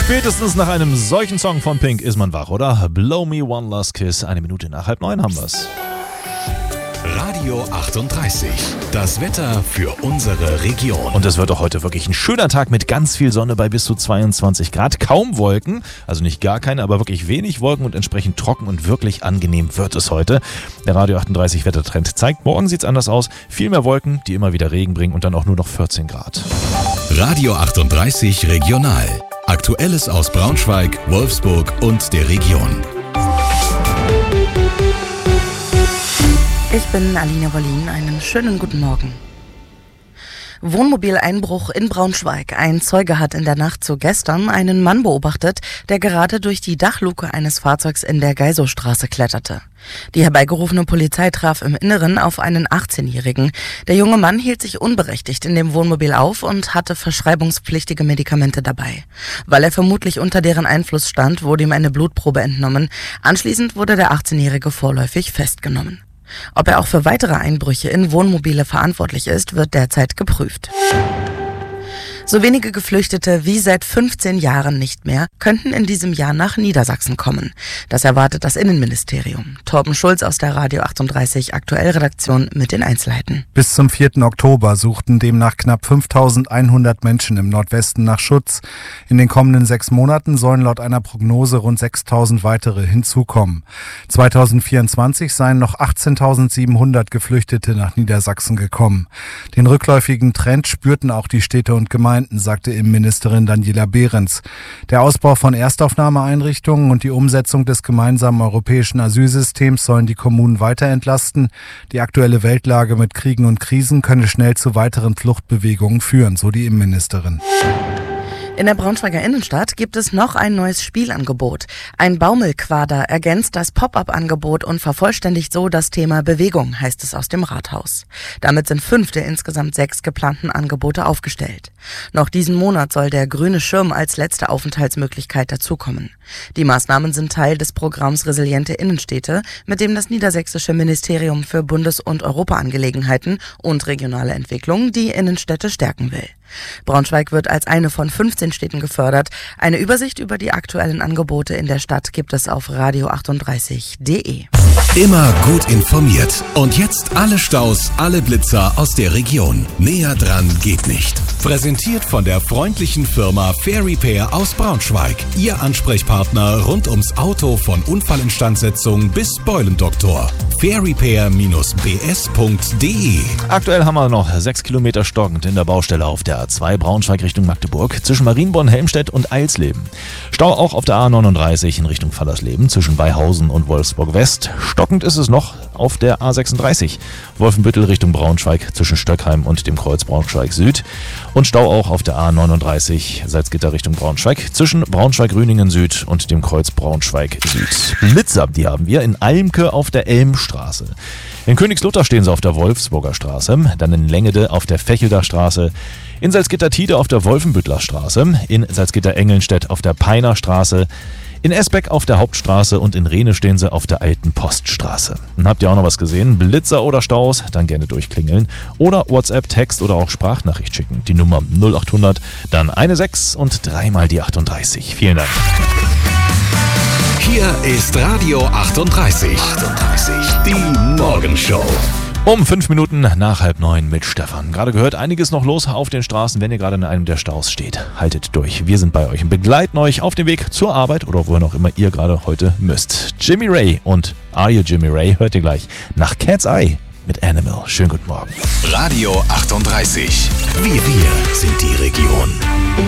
Spätestens nach einem solchen Song von Pink ist man wach, oder? Blow Me One Last Kiss, 1 Minute nach 8:30 haben wir's. Radio 38, das Wetter für unsere Region. Und es wird auch heute wirklich ein schöner Tag mit ganz viel Sonne bei bis zu 22 Grad. Kaum Wolken, also nicht gar keine, aber wirklich wenig Wolken und entsprechend trocken und wirklich angenehm wird es heute. Der Radio 38 Wettertrend zeigt, morgen sieht's anders aus. Viel mehr Wolken, die immer wieder Regen bringen und dann auch nur noch 14 Grad. Radio 38 Regional. Aktuelles aus Braunschweig, Wolfsburg und der Region. Ich bin Alina Wollin, einen schönen guten Morgen. Wohnmobileinbruch in Braunschweig. Ein Zeuge hat in der Nacht zu gestern einen Mann beobachtet, der gerade durch die Dachluke eines Fahrzeugs in der Geisowstraße kletterte. Die herbeigerufene Polizei traf im Inneren auf einen 18-Jährigen. Der junge Mann hielt sich unberechtigt in dem Wohnmobil auf und hatte verschreibungspflichtige Medikamente dabei. Weil er vermutlich unter deren Einfluss stand, wurde ihm eine Blutprobe entnommen. Anschließend wurde der 18-Jährige vorläufig festgenommen. Ob er auch für weitere Einbrüche in Wohnmobile verantwortlich ist, wird derzeit geprüft. So wenige Geflüchtete wie seit 15 Jahren nicht mehr könnten in diesem Jahr nach Niedersachsen kommen. Das erwartet das Innenministerium. Torben Schulz aus der Radio 38 Aktuellredaktion mit den Einzelheiten. Bis zum 4. Oktober suchten demnach knapp 5.100 Menschen im Nordwesten nach Schutz. In den kommenden 6 Monaten sollen laut einer Prognose rund 6.000 weitere hinzukommen. 2024 seien noch 18.700 Geflüchtete nach Niedersachsen gekommen. Den rückläufigen Trend spürten auch die Städte und Gemeinden, sagte Innenministerin Daniela Behrens. Der Ausbau von Erstaufnahmeeinrichtungen und die Umsetzung des gemeinsamen europäischen Asylsystems sollen die Kommunen weiter entlasten. Die aktuelle Weltlage mit Kriegen und Krisen könne schnell zu weiteren Fluchtbewegungen führen, so die Innenministerin. In der Braunschweiger Innenstadt gibt es noch ein neues Spielangebot. Ein Baumelquader ergänzt das Pop-up-Angebot und vervollständigt so das Thema Bewegung, heißt es aus dem Rathaus. Damit sind 5 der insgesamt 6 geplanten Angebote aufgestellt. Noch diesen Monat soll der grüne Schirm als letzte Aufenthaltsmöglichkeit dazukommen. Die Maßnahmen sind Teil des Programms Resiliente Innenstädte, mit dem das Niedersächsische Ministerium für Bundes- und Europaangelegenheiten und regionale Entwicklung die Innenstädte stärken will. Braunschweig wird als eine von 15 Städten gefördert. Eine Übersicht über die aktuellen Angebote in der Stadt gibt es auf radio38.de. Immer gut informiert. Und jetzt alle Staus, alle Blitzer aus der Region. Näher dran geht nicht. Präsentiert von der freundlichen Firma Fair Repair aus Braunschweig. Ihr Ansprechpartner rund ums Auto von Unfallinstandsetzung bis Beulendoktor. fairrepair-bs.de. Aktuell haben wir noch 6 Kilometer stockend in der Baustelle auf der A2 Braunschweig Richtung Magdeburg zwischen Marienborn, Helmstedt und Eilsleben. Stau auch auf der A39 in Richtung Fallersleben zwischen Beihausen und Wolfsburg West. Stockend ist es noch auf der A36 Wolfenbüttel Richtung Braunschweig zwischen Stöckheim und dem Kreuz Braunschweig Süd. Und Stau auch auf der A39 Salzgitter Richtung Braunschweig zwischen Braunschweig-Rüningen Süd und dem Kreuz Braunschweig Süd. Blitzer, die haben wir in Almke auf der Elmstraße. In Königslutter stehen sie auf der Wolfsburger Straße, dann in Längede auf der Fechelder Straße, in Salzgitter-Tiede auf der Wolfenbüttler Straße, in Salzgitter-Engelnstedt auf der Peiner Straße, in Esbeck auf der Hauptstraße und in Rehne stehen sie auf der Alten Poststraße. Und habt ihr auch noch was gesehen? Blitzer oder Staus? Dann gerne durchklingeln oder WhatsApp, Text oder auch Sprachnachricht schicken. Die Nummer 0800, dann 16 und 3 die 38. Vielen Dank. Hier ist Radio 38. Die Morgenshow. Um 5 Minuten nach 8:30 mit Stefan. Gerade gehört, einiges noch los auf den Straßen, wenn ihr gerade in einem der Staus steht. Haltet durch, wir sind bei euch und begleiten euch auf dem Weg zur Arbeit oder wohin auch immer ihr gerade heute müsst. Jimmy Ray und Are You Jimmy Ray hört ihr gleich nach Cat's Eye mit Animal. Schönen guten Morgen. Radio 38. Wir sind die Region.